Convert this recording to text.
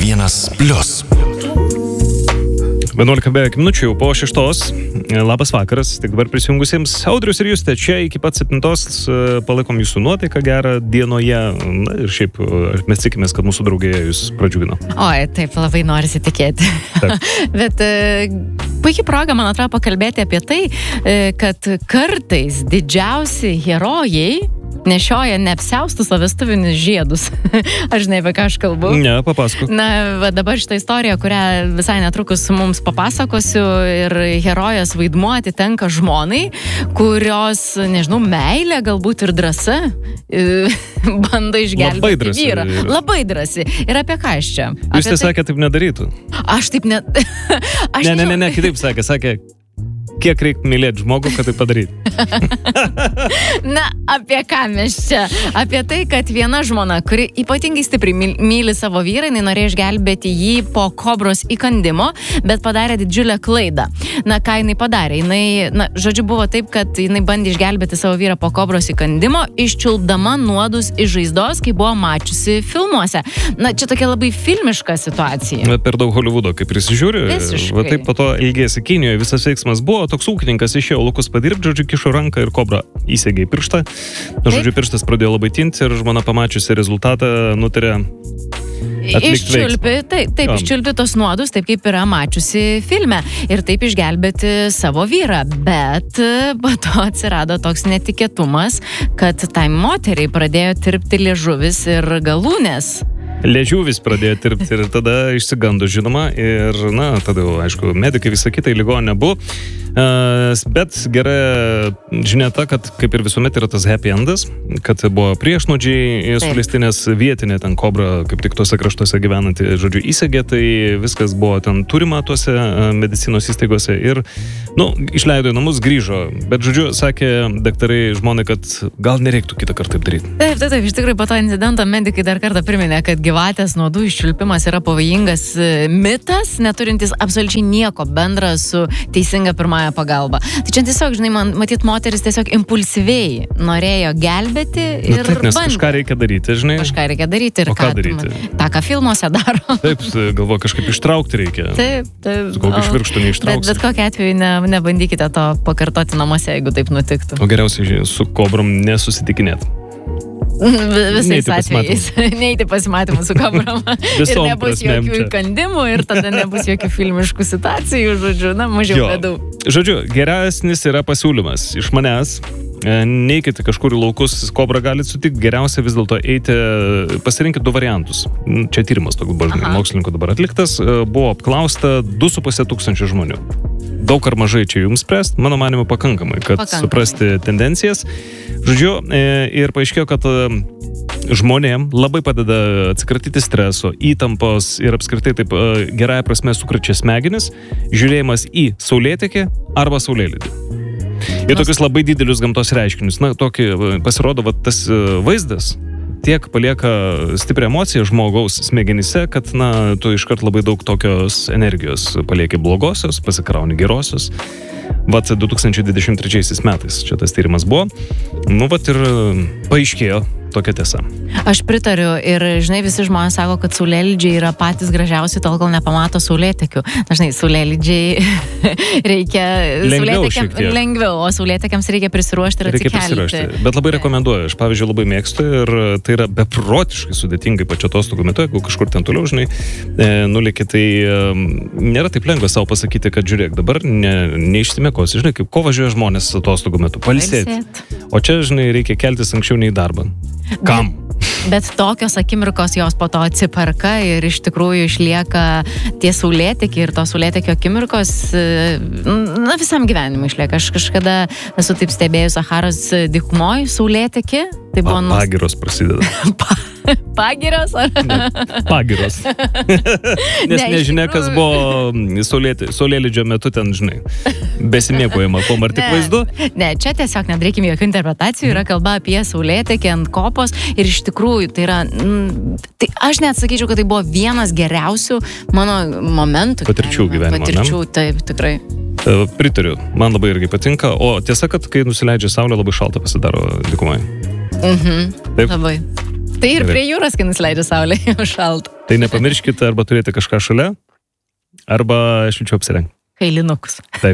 1+. 11 beveik minučių jau po 6. Labas vakaras, tik dabar prisijungusiems. Audrius ir Justė čia iki pat 7. Palaikom jūsų nuotaiką gerą dienoje. Na, ir šiaip mes tikimės, kad mūsų draugėje jūs pradžiugino. Oi, taip, labai norisi tikėti. Bet puikiai proga, man atrodo, pakalbėti apie tai, kad kartais didžiausi herojai nešioja neapsiaustus vestuvinius žiedus. Aš žinai, apie ką aš kalbu. Ne, papasakok. Na, va dabar šitą istoriją, kurią visai netrukus mums papasakosiu, ir herojos vaidmuo atitenka žmonai, kurios, nežinau, meilė galbūt ir drąsa bando išgelbėti vyrą. Labai drąsi. Ir apie ką aš čia? Jūs sakė, taip nedarytų. Aš taip net... Ne, kitaip sakė, kiek reikia mylėti žmogų, kad tai padaryti. Na, apie ką mes čia? Apie tai, kad viena žmona, kuri ypatingai stipriai myli savo vyrą, jinai norėjo išgelbėti jį po kobros įkandimo, bet padarė didžiulę klaidą. Na, ką jinai padarė? Žodžiu, buvo taip, kad jinai bandė išgelbėti savo vyrą po kobros įkandimo, iščiulpdama nuodus iš žaizdos, kai buvo mačiusi filmuose. Na, čia tokia labai filmiška situacija. Per daug Hollywoodo, kaip prisižiūri. Visiškai. Va taip po to ilgėsi Kinijoje, visas veiksmas buvo. Toks ūkininkas išėjo laukus padirbti, žodžiu, kišo ranką ir kobra įsegė į pirštą. Žodžiu, pirštas pradėjo labai tinti ir žmona pamačiusi rezultatą nutarė iščiulpi, taip, iščiulpi tos nuodus, taip kaip yra mačiusi filme, ir taip išgelbėti savo vyrą. Bet po to atsirado toks netikėtumas, kad tai moteriai pradėjo tirpti liežuvis ir galūnės. Liežuvis pradėjo tirpti ir tada išsigando, žinoma, ir, na, tada, aišku, medikai visą kitą į ligoninę buvo. Bet gera žinia ta, kad kaip ir visuomet yra tas happy endas, kad buvo priešnuodžiai suleistinės vietinė ten kobra, kaip tik tuose kraštuose gyvenanti, žodžiu, įsegė, tai viskas buvo ten turima tuose medicinos įstaigose ir, išleido į namus, grįžo. Bet, žodžiu, sakė daktarai žmonai, kad gal nereiktų kitą kartą taip daryti. Taip, iš tikrųjų po to incidento medikai dar kartą priminė, kad gyvatės nuodų iščiulpimas yra pavojingas mitas, neturintis absoliučiai nieko bendra su teisinga pirmąja pagalba. Tai čia tiesiog, žinai, matyt, moteris tiesiog impulsyviai norėjo gelbėti ir taip, nes kažką reikia daryti, žinai. Kažką reikia daryti ir ką daryti? tą, ką filmuose daro. Taip, galvoju, kažkaip ištraukti reikia. Taip. Kokį išvirkštų neištrauksi. Bet kokiu atveju nebandykite to pakartoti namuose, jeigu taip nutiktų. O geriausiai su kobrom nesusitikinėt. Visais atvejais. Neiti pasimatymą su kobrom. Ir nebus jokių įkandimų, ir tada nebus jokių filmiškų situacijų, žodžiu, mažiau bėdų. Žodžiu, geresnis yra pasiūlymas iš manęs. Neikite kažkur į laukus, kobrą galite sutikti, geriausia vis dėlto eiti, pasirinkite 2 variantus. Čia tyrimas toks mokslininkų dabar atliktas, buvo apklausta 2,5 tūkstančių žmonių. Daug ar mažai čia jums spręst, mano manimu pakankamai, kad suprasti tendencijas. Žodžiu, ir paaiškėjo, kad žmonėm labai padeda atsikratyti streso, įtampos ir apskritai taip gerąja prasme sukrečia smegenis, žiūrėjimas į saulėtekį arba saulėlydį. Ir tokius labai didelius gamtos reiškinius. Na, tokį pasirodo, tas vaizdas tiek palieka stiprią emociją žmogaus smegenyse, kad, tu iškart labai daug tokios energijos palieki blogosios, pasikrauni gerosios. 2023 metais čia tas tyrimas buvo. Ir paaiškėjo tokia tiesa. Aš pritariu ir, žinai, visi žmonės sako, kad saulėlydžiai yra patys gražiausi, tol kol nepamato saulėtekių. Žinai, saulėlydžiai reikia... Lengviau, o saulėtekiams reikia prisiruošti ir atsikelti. Bet labai rekomenduoju. Aš, pavyzdžiui, labai mėgstu ir tai yra beprotiškai sudėtingai pačio atostogų metu, jeigu kažkur ten toliau, žinai, nulėki, tai nėra taip lengva savo pasakyti, kad žiūrėk, dabar neišsimėkosi. Žinai, kaip ko važiuoja žmonės atostogų metu? Pailsėti. O čia, žinai, reikia keltis anksčiau nei darbą. Kam? Bet tokios akimirkos jos po to atsiperka ir iš tikrųjų išlieka tie saulėtekiai ir tos saulėtekio akimirkos, visam gyvenimui išlieka. Aš kažkada esu taip stebėjus Saharos dykumoj saulėtekį. Tai buvo pagiros prasideda. Pagiros? Ne, pagiros. Nes nežinia, kas buvo saulėlydžio metu ten, žinai, besimėgojama po martik vaizdu. Ne, čia tiesiog nereikim jokių interpretacijų, yra kalba apie saulėtekį ant kopos ir iš tikrųjų tai yra, tai aš net sakyčiau, kad tai buvo vienas geriausių mano momentų. Patirčių gyvenimo. Patirčių, taip, tikrai. Pritariu, man labai irgi patinka, o tiesa, kad kai nusileidžia saulė, labai šalta pasidaro dykumai. Labai. Tai ir prie jūros, kai nusileidžia saulė, jau šalta. Tai nepamirškite arba turėti kažką šalia, arba šilčiau apsirengti. Kailinukus. Taip.